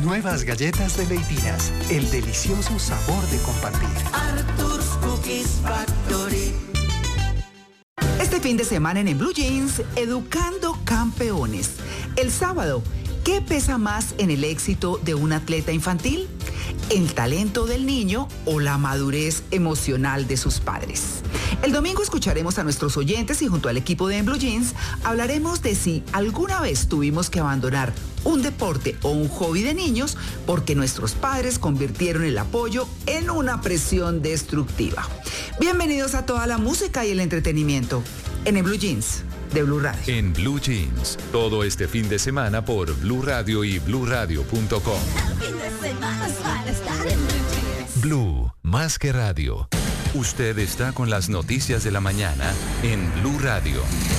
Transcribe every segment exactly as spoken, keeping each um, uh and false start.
nuevas galletas deleitinas, el delicioso sabor de compartir. Arthur's Cookies Factory. Este fin de semana en, en Blue Jeans, Educando Campeones. El sábado, ¿qué pesa más en el éxito de un atleta infantil? ¿El talento del niño o la madurez emocional de sus padres? El domingo escucharemos a nuestros oyentes y junto al equipo de En Blue Jeans hablaremos de si alguna vez tuvimos que abandonar un deporte o un hobby de niños porque nuestros padres convirtieron el apoyo en una presión destructiva. Bienvenidos a toda la música y el entretenimiento en En Blue Jeans de Blue Radio. En Blue Jeans, todo este fin de semana por Blue Radio y blue radio punto com. El fin de semana es para estar en Blue Jeans. Blue, más que radio. Usted está con las noticias de la mañana en Blue Radio.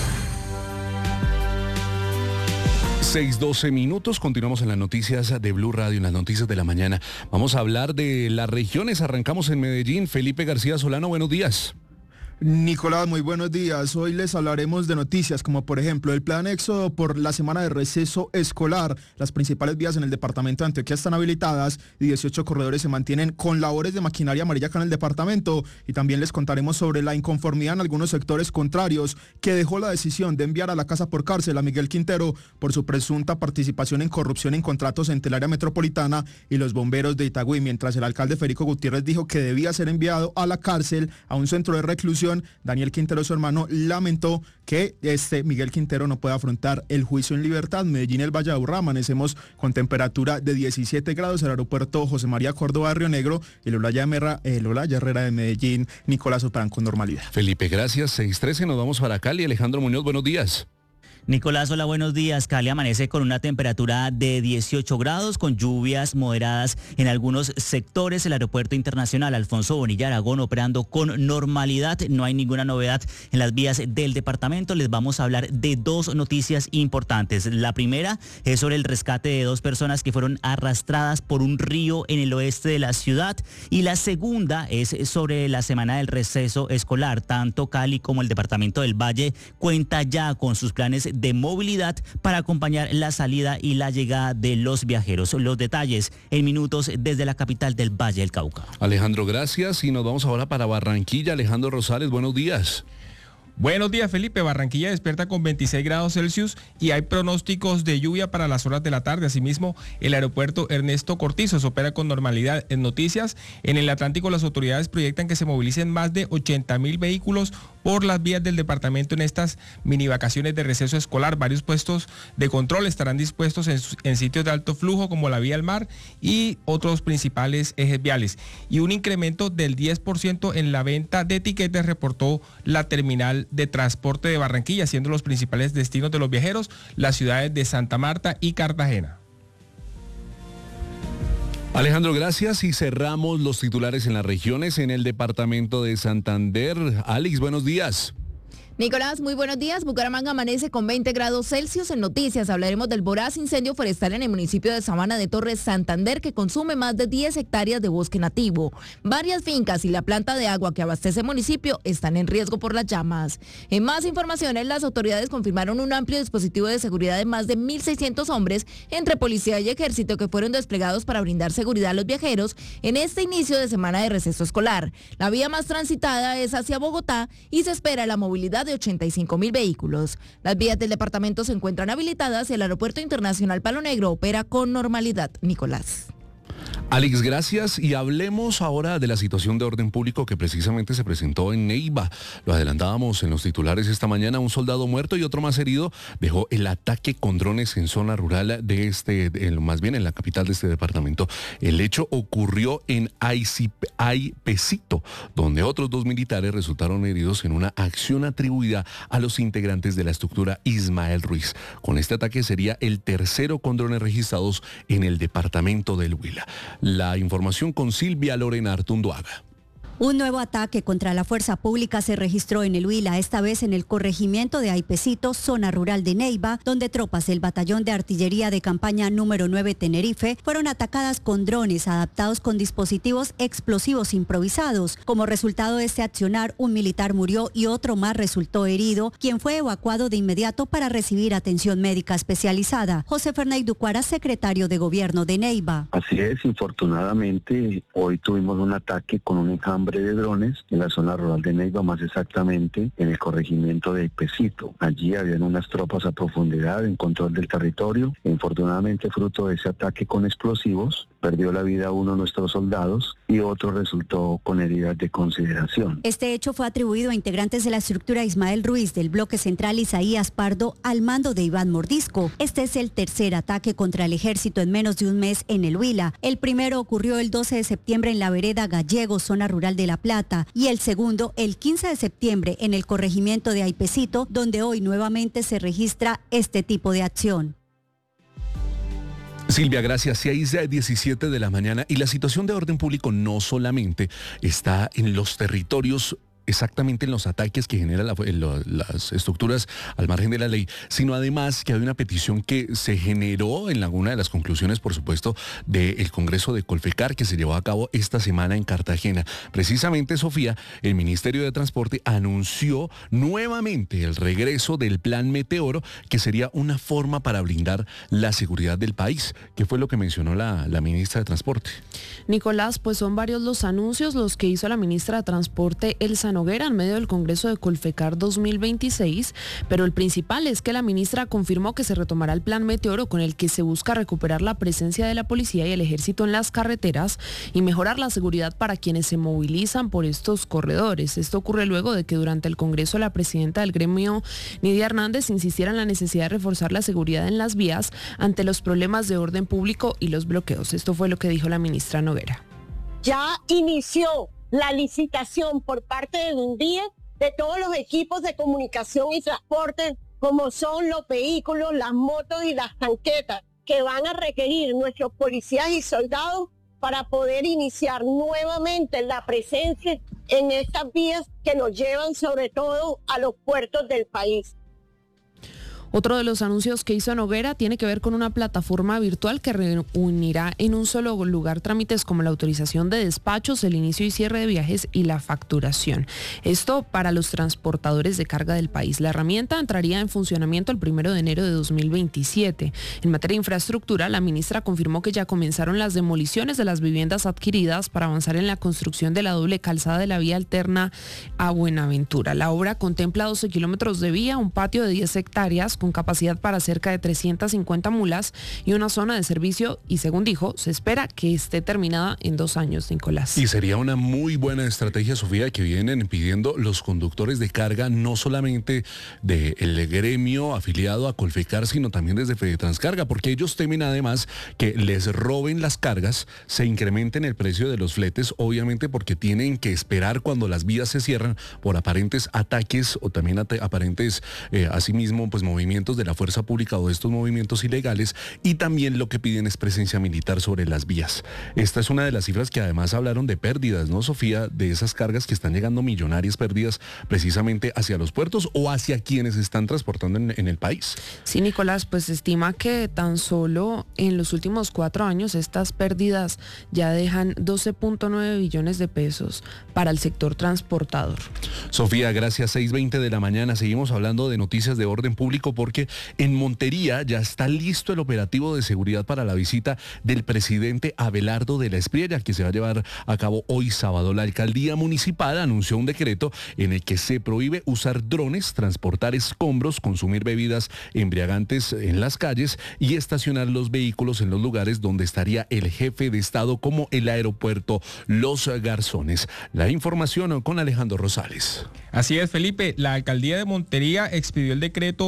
seis doce minutos, continuamos en las noticias de Blue Radio, en las noticias de la mañana. Vamos a hablar de las regiones, arrancamos en Medellín. Felipe García Solano, buenos días. Nicolás, muy buenos días. Hoy les hablaremos de noticias como por ejemplo el plan éxodo por la semana de receso escolar. Las principales vías en el departamento de Antioquia están habilitadas y dieciocho corredores se mantienen con labores de maquinaria amarilla acá en el departamento. Y también les contaremos sobre la inconformidad en algunos sectores contrarios que dejó la decisión de enviar a la casa por cárcel a Miguel Quintero por su presunta participación en corrupción en contratos entre el área metropolitana y los bomberos de Itagüí, mientras el alcalde Federico Gutiérrez dijo que debía ser enviado a la cárcel, a un centro de reclusión. Daniel Quintero, su hermano, lamentó que este Miguel Quintero no pueda afrontar el juicio en libertad. Medellín, el Valle de Aburrá, amanecemos con temperatura de diecisiete grados. El aeropuerto José María Córdoba de Río Negro y el Olaya Herrera, el Olaya Herrera de Medellín, Nicolás operan con normalidad. Felipe, gracias. seis trece, nos vamos para Cali. Alejandro Muñoz, buenos días. Nicolás, hola, buenos días. Cali amanece con una temperatura de dieciocho grados, con lluvias moderadas en algunos sectores. El aeropuerto internacional Alfonso Bonilla Aragón operando con normalidad. No hay ninguna novedad en las vías del departamento. Les vamos a hablar de dos noticias importantes. La primera es sobre el rescate de dos personas que fueron arrastradas por un río en el oeste de la ciudad. Y la segunda es sobre la semana del receso escolar. Tanto Cali como el departamento del Valle cuenta ya con sus planes de movilidad para acompañar la salida y la llegada de los viajeros. Los detalles en minutos desde la capital del Valle del Cauca. Alejandro, gracias. Y nos vamos ahora para Barranquilla. Alejandro Rosales, buenos días. Buenos días, Felipe. Barranquilla despierta con veintiséis grados Celsius y hay pronósticos de lluvia para las horas de la tarde. Asimismo, el aeropuerto Ernesto Cortizos opera con normalidad. En noticias, en el Atlántico las autoridades proyectan que se movilicen más de ochenta mil vehículos por las vías del departamento en estas mini vacaciones de receso escolar. Varios puestos de control estarán dispuestos en, en sitios de alto flujo como la vía al mar y otros principales ejes viales. Y un incremento del diez por ciento en la venta de tiquetes reportó la terminal de transporte de Barranquilla, siendo los principales destinos de los viajeros las ciudades de Santa Marta y Cartagena. Alejandro, gracias. Y cerramos los titulares en las regiones. En el departamento de Santander, Alex, buenos días. Nicolás, muy buenos días. Bucaramanga amanece con veinte grados Celsius. En noticias hablaremos del voraz incendio forestal en el municipio de Sabana de Torres, Santander, que consume más de diez hectáreas de bosque nativo. Varias fincas y la planta de agua que abastece el municipio están en riesgo por las llamas. En más informaciones, las autoridades confirmaron un amplio dispositivo de seguridad de más de mil seiscientos hombres entre policía y ejército que fueron desplegados para brindar seguridad a los viajeros en este inicio de semana de receso escolar. La vía más transitada es hacia Bogotá y se espera la movilidad de ochenta y cinco mil vehículos. Las vías del departamento se encuentran habilitadas y el Aeropuerto Internacional Palo Negro opera con normalidad. Nicolás. Alex, gracias. Y hablemos ahora de la situación de orden público que precisamente se presentó en Neiva. Lo adelantábamos en los titulares esta mañana. Un soldado muerto y otro más herido dejó el ataque con drones en zona rural de este, de, más bien en la capital de este departamento. El hecho ocurrió en Aipecito, donde otros dos militares resultaron heridos en una acción atribuida a los integrantes de la estructura Ismael Ruiz. Con este ataque sería el tercero con drones registrados en el departamento del Huila. La información con Silvia Lorena Artunduaga. Un nuevo ataque contra la fuerza pública se registró en el Huila, esta vez en el corregimiento de Aipecito, zona rural de Neiva, donde tropas del Batallón de Artillería de Campaña número nueve Tenerife fueron atacadas con drones adaptados con dispositivos explosivos improvisados. Como resultado de este accionar, un militar murió y otro más resultó herido, quien fue evacuado de inmediato para recibir atención médica especializada. José Fernández Ducuara, secretario de Gobierno de Neiva. Así es, infortunadamente, hoy tuvimos un ataque con un enjambre de drones en la zona rural de Neiva, más exactamente en el corregimiento de Aipecito. Allí habían unas tropas a profundidad en control del territorio. Infortunadamente, fruto de ese ataque con explosivos, perdió la vida uno de nuestros soldados y otro resultó con heridas de consideración. Este hecho fue atribuido a integrantes de la estructura Ismael Ruiz del bloque central Isaías Pardo al mando de Iván Mordisco. Este es el tercer ataque contra el ejército en menos de un mes en el Huila. El primero ocurrió el doce de septiembre en la vereda Gallego, zona rural de La Plata, y el segundo el quince de septiembre en el corregimiento de Aipecito, donde hoy nuevamente se registra este tipo de acción. Silvia, gracias. seis a diecisiete de la mañana y la situación de orden público no solamente está en los territorios, exactamente en los ataques que generan la, lo, las estructuras al margen de la ley, sino además que hay una petición que se generó en alguna de las conclusiones, por supuesto, del Congreso de Colfecar que se llevó a cabo esta semana en Cartagena. Precisamente, Sofía, el Ministerio de Transporte anunció nuevamente el regreso del Plan Meteoro, que sería una forma para blindar la seguridad del país, que fue lo que mencionó la, la ministra de Transporte. Nicolás, pues son varios los anuncios los que hizo la ministra de Transporte, Elsa Noguera, en medio del Congreso de Colfecar dos mil veintiséis, pero el principal es que la ministra confirmó que se retomará el Plan Meteoro, con el que se busca recuperar la presencia de la policía y el ejército en las carreteras y mejorar la seguridad para quienes se movilizan por estos corredores. Esto ocurre luego de que durante el Congreso la presidenta del gremio, Nidia Hernández, insistiera en la necesidad de reforzar la seguridad en las vías ante los problemas de orden público y los bloqueos. Esto fue lo que dijo la ministra Noguera. Ya inició la licitación por parte de Dundía de todos los equipos de comunicación y transporte, como son los vehículos, las motos y las tanquetas, que van a requerir nuestros policías y soldados para poder iniciar nuevamente la presencia en estas vías que nos llevan sobre todo a los puertos del país. Otro de los anuncios que hizo Noguera tiene que ver con una plataforma virtual que reunirá en un solo lugar trámites como la autorización de despachos, el inicio y cierre de viajes y la facturación. Esto para los transportadores de carga del país. La herramienta entraría en funcionamiento el primero de enero de dos mil veintisiete. En materia de infraestructura, la ministra confirmó que ya comenzaron las demoliciones de las viviendas adquiridas para avanzar en la construcción de la doble calzada de la vía alterna a Buenaventura. La obra contempla doce kilómetros de vía, un patio de diez hectáreas, con capacidad para cerca de trescientas cincuenta mulas y una zona de servicio, y según dijo, se espera que esté terminada en dos años, Nicolás. Y sería una muy buena estrategia, Sofía, que vienen pidiendo los conductores de carga, no solamente del gremio afiliado a Colfecar, sino también desde Fedetranscarga, porque ellos temen además que les roben las cargas, se incrementen el precio de los fletes, obviamente porque tienen que esperar cuando las vías se cierran por aparentes ataques o también at- aparentes, eh, asimismo, pues movimientos de la fuerza pública o de estos movimientos ilegales, y también lo que piden es presencia militar sobre las vías. Esta es una de las cifras que además hablaron de pérdidas, ¿no, Sofía? De esas cargas que están llegando, millonarias pérdidas precisamente hacia los puertos o hacia quienes están transportando en, en el país. Sí, Nicolás, pues se estima que tan solo en los últimos cuatro años estas pérdidas ya dejan doce punto nueve billones de pesos para el sector transportador. Sofía, gracias. seis veinte de la mañana. Seguimos hablando de noticias de orden público porque en Montería ya está listo el operativo de seguridad para la visita del presidente Abelardo de la Espriella, que se va a llevar a cabo hoy sábado. La alcaldía municipal anunció un decreto en el que se prohíbe usar drones, transportar escombros, consumir bebidas embriagantes en las calles y estacionar los vehículos en los lugares donde estaría el jefe de Estado, como el aeropuerto Los Garzones. La información con Alejandro Rosales. Así es, Felipe. La alcaldía de Montería expidió el decreto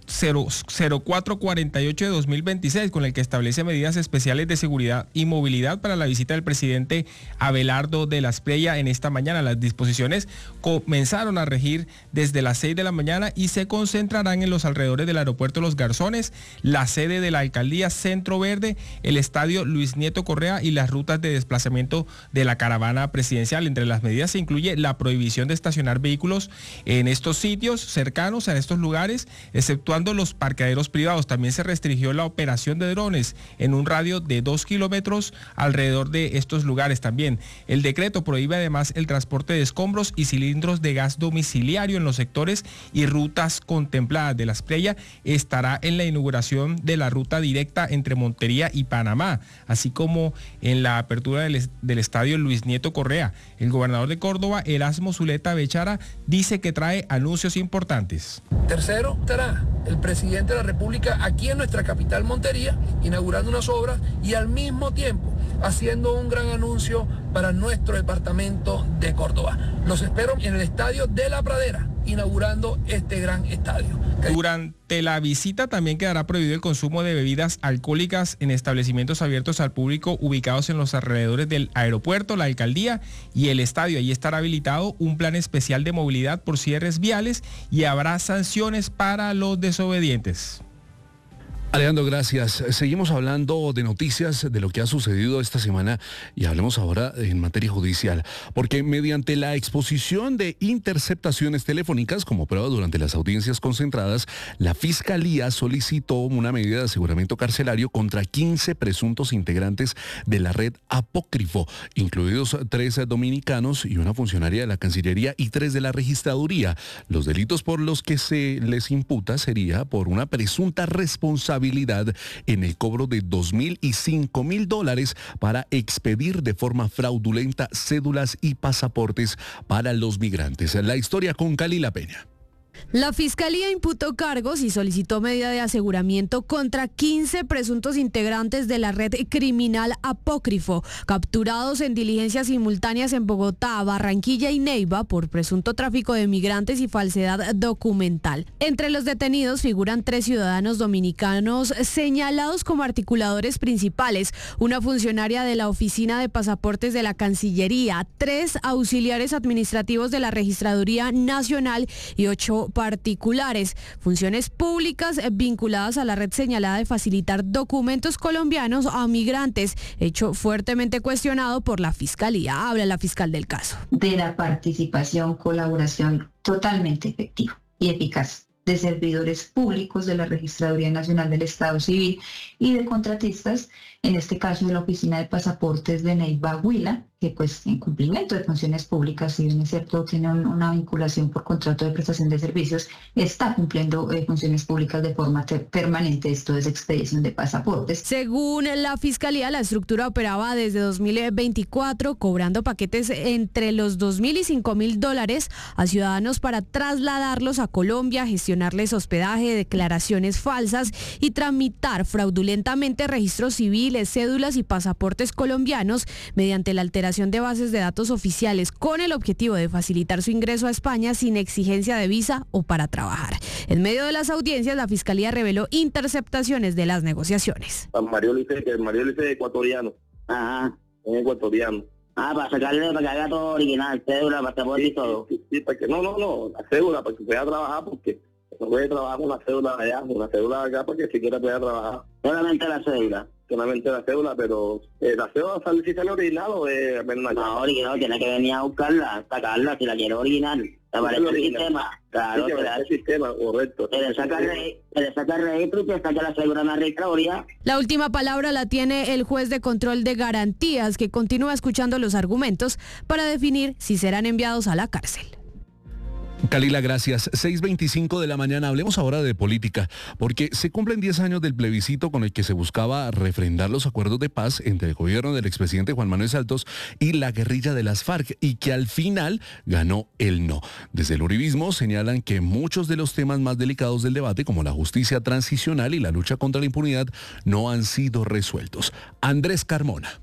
cero cuatro cuarenta y ocho de dos mil veintiséis, con el que establece medidas especiales de seguridad y movilidad para la visita del presidente Abelardo de la Espriella en esta mañana. Las disposiciones comenzaron a regir desde las seis de la mañana y se concentrarán en los alrededores del aeropuerto Los Garzones, la sede de la alcaldía Centro Verde, el estadio Luis Nieto Correa y las rutas de desplazamiento de la caravana presidencial. Entre las medidas se incluye la prohibición de estacionar vehículos en estos sitios cercanos a estos lugares, exceptuando los parqueaderos privados. También se restringió la operación de drones en un radio de dos kilómetros alrededor de estos lugares. También el decreto prohíbe además el transporte de escombros y cilindros de gas domiciliario en los sectores y rutas contempladas. De la Espriella estará en la inauguración de la ruta directa entre Montería y Panamá, así como en la apertura del, del estadio Luis Nieto Correa. El gobernador de Córdoba, Erasmo Zuleta Bechara, dice que trae anuncios importantes. Tercero, estará el presidente de la República aquí en nuestra capital Montería, inaugurando unas obras y al mismo tiempo haciendo un gran anuncio para nuestro departamento de Córdoba. Los espero en el estadio de La Pradera, inaugurando este gran estadio. Durante la visita también quedará prohibido el consumo de bebidas alcohólicas en establecimientos abiertos al público ubicados en los alrededores del aeropuerto, la alcaldía y el estadio. Allí estará habilitado un plan especial de movilidad por cierres viales y habrá sanciones para los desobedientes. Alejandro, gracias. Seguimos hablando de noticias de lo que ha sucedido esta semana y hablemos ahora en materia judicial, porque mediante la exposición de interceptaciones telefónicas como prueba durante las audiencias concentradas, la Fiscalía solicitó una medida de aseguramiento carcelario contra quince presuntos integrantes de la red Apócrifo, incluidos tres dominicanos y una funcionaria de la Cancillería y tres de la Registraduría. Los delitos por los que se les imputa sería por una presunta responsabilidad en el cobro de dos mil y cinco mil dólares para expedir de forma fraudulenta cédulas y pasaportes para los migrantes. La historia con Kalila Peña. La Fiscalía imputó cargos y solicitó medida de aseguramiento contra quince presuntos integrantes de la red criminal Apócrifo, capturados en diligencias simultáneas en Bogotá, Barranquilla y Neiva por presunto tráfico de migrantes y falsedad documental. Entre los detenidos figuran tres ciudadanos dominicanos señalados como articuladores principales, una funcionaria de la Oficina de Pasaportes de la Cancillería, tres auxiliares administrativos de la Registraduría Nacional y ocho particulares, funciones públicas vinculadas a la red señalada de facilitar documentos colombianos a migrantes, hecho fuertemente cuestionado por la Fiscalía. Habla la fiscal del caso. De la participación, colaboración totalmente efectiva y eficaz de servidores públicos de la Registraduría Nacional del Estado Civil y de contratistas, en este caso de la Oficina de Pasaportes de Neiva Huila, que pues en cumplimiento de funciones públicas, si bien es cierto tiene un, una vinculación por contrato de prestación de servicios, está cumpliendo eh, funciones públicas de forma te- permanente, esto es expedición de pasaportes. Según la Fiscalía, la estructura operaba desde dos mil veinticuatro, cobrando paquetes entre los dos mil y cinco mil dólares a ciudadanos para trasladarlos a Colombia, gestionarles hospedaje, declaraciones falsas y tramitar fraudulentamente registros civiles, cédulas y pasaportes colombianos mediante la alteración de bases de datos oficiales con el objetivo de facilitar su ingreso a España sin exigencia de visa o para trabajar. En medio de las audiencias, la Fiscalía reveló interceptaciones de las negociaciones. Mario Lice, que Mario Lice es ecuatoriano. Ajá. Es ecuatoriano. Ah, para sacarle, para que haga todo original, cédula, pasaporte y todo. Sí, sí, para que, no, no, no, la cédula, para que pueda trabajar, porque no puede trabajar con la cédula allá, con la cédula acá, porque si quiere pueda trabajar. Solamente la cédula. Solamente la cédula, pero eh, la cédula sale, si sale original o es apenas. No, original, tiene que venir a buscarla, sacarla, si la quiere original. ¿Te parece el sistema? Claro, sí, que da el sistema, correcto. Se le saca el, re, se le saca el registro y se saca la cédula en la registraduría. La última palabra la tiene el juez de control de garantías, que continúa escuchando los argumentos para definir si serán enviados a la cárcel. Kalila, gracias. seis veinticinco de la mañana. Hablemos ahora de política, porque se cumplen diez años del plebiscito con el que se buscaba refrendar los acuerdos de paz entre el gobierno del expresidente Juan Manuel Santos y la guerrilla de las FARC, y que al final ganó el no. Desde el uribismo señalan que muchos de los temas más delicados del debate, como la justicia transicional y la lucha contra la impunidad, no han sido resueltos. Andrés Carmona.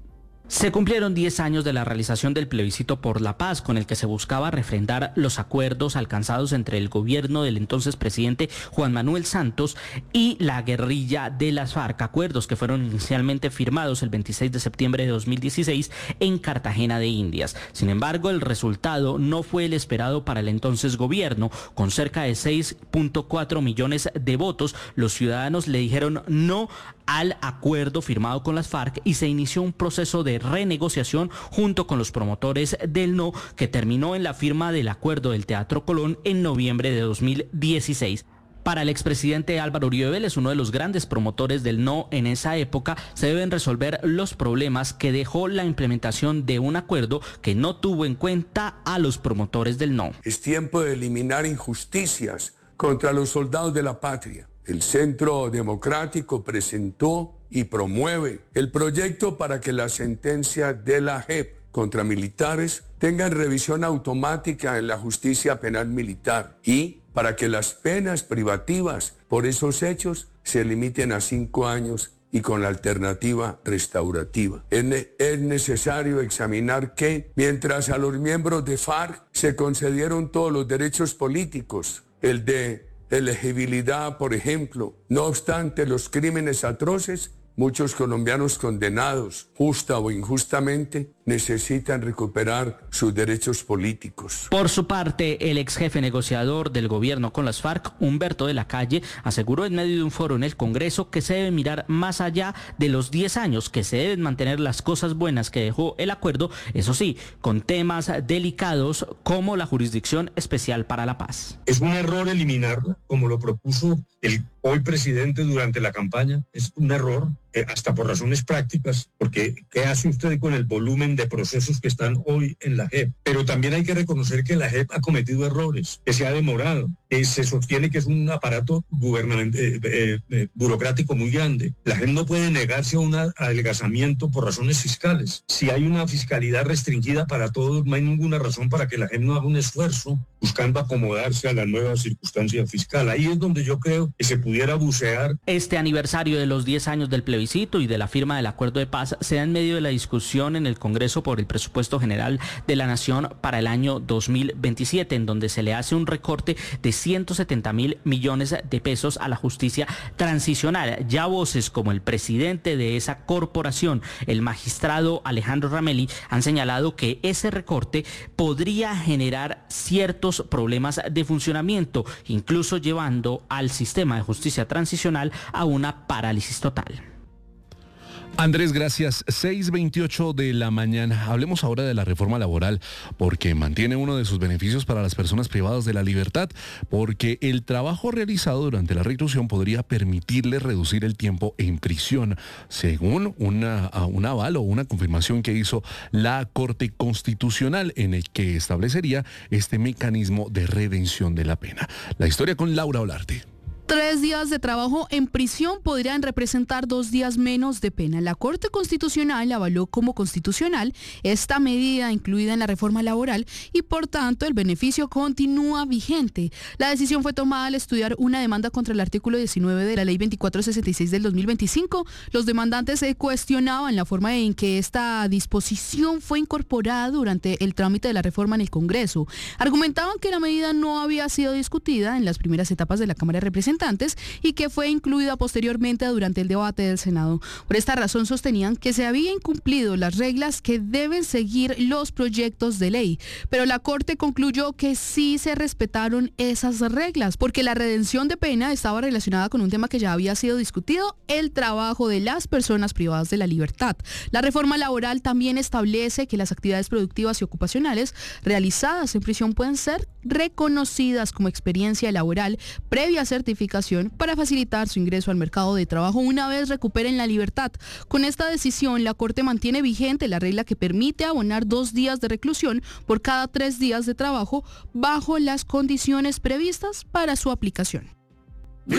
Se cumplieron diez años de la realización del plebiscito por la paz, con el que se buscaba refrendar los acuerdos alcanzados entre el gobierno del entonces presidente Juan Manuel Santos y la guerrilla de las FARC, acuerdos que fueron inicialmente firmados el veintiséis de septiembre de dos mil dieciséis en Cartagena de Indias. Sin embargo, el resultado no fue el esperado para el entonces gobierno. Con cerca de seis punto cuatro millones de votos, los ciudadanos le dijeron no al acuerdo firmado con las FARC y se inició un proceso de renegociación junto con los promotores del no, que terminó en la firma del acuerdo del Teatro Colón en noviembre de dos mil dieciséis. Para el expresidente Álvaro Uribe Vélez, uno de los grandes promotores del no en esa época, se deben resolver los problemas que dejó la implementación de un acuerdo que no tuvo en cuenta a los promotores del no. Es tiempo de eliminar injusticias contra los soldados de la patria. El Centro Democrático presentó y promueve el proyecto para que la sentencia de la J E P contra militares tengan revisión automática en la justicia penal militar y para que las penas privativas por esos hechos se limiten a cinco años y con la alternativa restaurativa. Es, ne- es necesario examinar que, mientras a los miembros de FARC se concedieron todos los derechos políticos, el de elegibilidad, por ejemplo, no obstante los crímenes atroces, muchos colombianos condenados, justa o injustamente, necesitan recuperar sus derechos políticos. Por su parte, el ex jefe negociador del gobierno con las FARC, Humberto de la Calle, aseguró en medio de un foro en el Congreso que se debe mirar más allá de los diez años, que se deben mantener las cosas buenas que dejó el acuerdo, eso sí, con temas delicados como la Jurisdicción Especial para la Paz. Es un error eliminarla, como lo propuso el hoy presidente durante la campaña. Es un error, eh, hasta por razones prácticas, porque ¿qué hace usted con el volumen de procesos que están hoy en la J E P? Pero también hay que reconocer que la J E P ha cometido errores, que se ha demorado, que se sostiene que es un aparato gubernamental, eh, eh, eh, burocrático muy grande. La J E P no puede negarse a un adelgazamiento por razones fiscales. Si hay una fiscalidad restringida para todos, no hay ninguna razón para que la J E P no haga un esfuerzo buscando acomodarse a la nueva circunstancia fiscal. Ahí es donde yo creo que se pudiera bucear. Este aniversario de los diez años del plebiscito y de la firma del acuerdo de paz se da en medio de la discusión en el Congreso por el presupuesto general de la Nación para el año dos mil veintisiete, en donde se le hace un recorte de ciento setenta mil millones de pesos a la justicia transicional. Ya voces como el presidente de esa corporación, el magistrado Alejandro Ramelli, han señalado que ese recorte podría generar ciertos problemas de funcionamiento, incluso llevando al sistema de justicia transicional a una parálisis total. Andrés, gracias. seis veintiocho de la mañana. Hablemos ahora de la reforma laboral, porque mantiene uno de sus beneficios para las personas privadas de la libertad, porque el trabajo realizado durante la reclusión podría permitirle reducir el tiempo en prisión, según una, un aval o una confirmación que hizo la Corte Constitucional, en el que establecería este mecanismo de redención de la pena. La historia con Laura Olarte. Tres días de trabajo en prisión podrían representar dos días menos de pena. La Corte Constitucional avaló como constitucional esta medida incluida en la reforma laboral y por tanto el beneficio continúa vigente. La decisión fue tomada al estudiar una demanda contra el artículo diecinueve de la Ley veinticuatro sesenta y seis del dos mil veinticinco. Los demandantes se cuestionaban la forma en que esta disposición fue incorporada durante el trámite de la reforma en el Congreso. Argumentaban que la medida no había sido discutida en las primeras etapas de la Cámara de Representantes y que fue incluida posteriormente durante el debate del Senado. Por esta razón sostenían que se habían incumplido las reglas que deben seguir los proyectos de ley, pero la Corte concluyó que sí se respetaron esas reglas, porque la redención de pena estaba relacionada con un tema que ya había sido discutido, el trabajo de las personas privadas de la libertad. La reforma laboral también establece que las actividades productivas y ocupacionales realizadas en prisión pueden ser reconocidas como experiencia laboral previa certificación para facilitar su ingreso al mercado de trabajo una vez recuperen la libertad. Con esta decisión, la Corte mantiene vigente la regla que permite abonar dos días de reclusión por cada tres días de trabajo bajo las condiciones previstas para su aplicación.